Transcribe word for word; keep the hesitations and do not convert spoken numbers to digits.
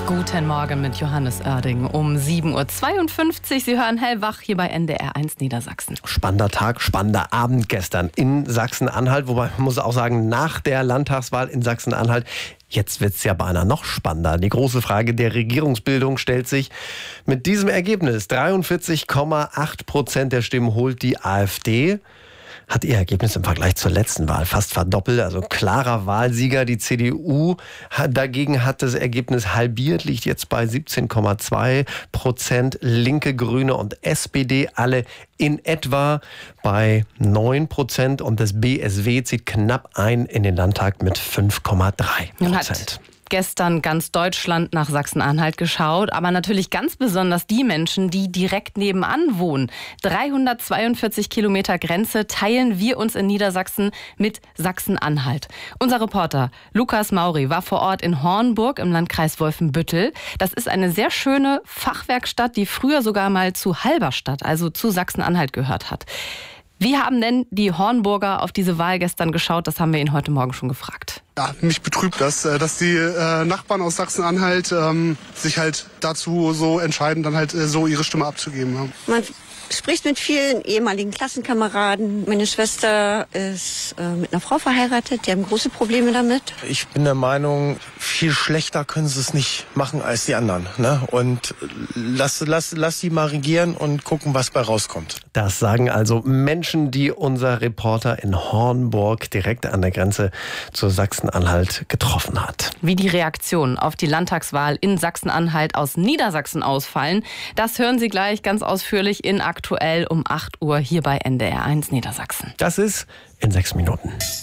Guten Morgen mit Johannes Oerding um sieben Uhr zweiundfünfzig. Sie hören hellwach hier bei N D R eins Niedersachsen. Spannender Tag, spannender Abend gestern in Sachsen-Anhalt. Wobei man muss auch sagen, nach der Landtagswahl in Sachsen-Anhalt, jetzt wird es ja beinahe noch spannender. Die große Frage der Regierungsbildung stellt sich mit diesem Ergebnis. dreiundvierzig Komma acht Prozent der Stimmen holt die AfD. Hat ihr Ergebnis im Vergleich zur letzten Wahl fast verdoppelt, also klarer Wahlsieger. Die C D U hat, dagegen hat das Ergebnis halbiert, liegt jetzt bei siebzehn Komma zwei Prozent. Linke, Grüne und S P D alle in etwa bei neun Prozent. Und das B S W zieht knapp ein in den Landtag mit fünf Komma drei Prozent. Gestern ganz Deutschland nach Sachsen-Anhalt geschaut, aber natürlich ganz besonders die Menschen, die direkt nebenan wohnen. dreihundertzweiundvierzig Kilometer Grenze teilen wir uns in Niedersachsen mit Sachsen-Anhalt. Unser Reporter Lukas Mauri war vor Ort in Hornburg im Landkreis Wolfenbüttel. Das ist eine sehr schöne Fachwerkstatt, die früher sogar mal zu Halberstadt, also zu Sachsen-Anhalt gehört hat. Wie haben denn die Hornburger auf diese Wahl gestern geschaut? Das haben wir ihn heute Morgen schon gefragt. Ja, mich betrübt das, dass die äh, Nachbarn aus Sachsen-Anhalt ähm, sich halt dazu so entscheiden, dann halt äh, so ihre Stimme abzugeben. Ja. Man spricht mit vielen ehemaligen Klassenkameraden. Meine Schwester ist äh, mit einer Frau verheiratet, die haben große Probleme damit. Ich bin der Meinung, viel schlechter können sie es nicht machen als die anderen. Ne? Und lass, lass, lass sie mal regieren und gucken, was bei rauskommt. Das sagen also Menschen, die unser Reporter in Hornburg direkt an der Grenze zu Sachsen-Anhalt getroffen hat. Wie die Reaktionen auf die Landtagswahl in Sachsen-Anhalt aus Niedersachsen ausfallen, das hören Sie gleich ganz ausführlich in Aktuell um acht Uhr hier bei N D R eins Niedersachsen. Das ist in sechs Minuten.